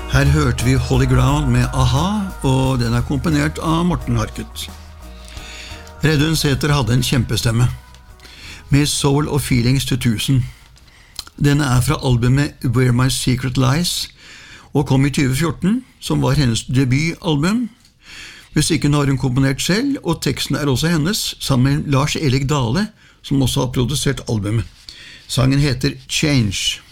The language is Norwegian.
Her hørte vi Holy Ground med A-ha, og den er komponert av Morten Harket. Reidun Sæther hadde en kjempestemme, med soul og feelings til 1000. Denne er fra albumet Where My Secret Lies, og kom i 2014, som var hennes debutalbum. Musikken har hun komponert selv, og teksten er også hennes, sammen med Lars Erik Dale, som også har produsert albumet. Sangen heter Change.